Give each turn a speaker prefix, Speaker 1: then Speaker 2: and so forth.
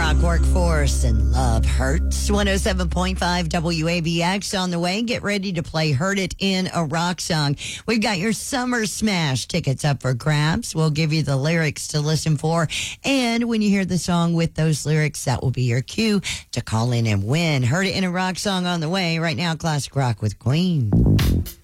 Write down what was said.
Speaker 1: rock, workforce, and love hurts. 107.5 WABX on the way. Get ready to play Heard It in a Rock Song. We've got your Summer Smash tickets up for grabs. We'll give you the lyrics to listen for. And when you hear the song with those lyrics, that will be your cue to call in and win. Heard It in a Rock Song on the way. Right now, classic rock with Queen.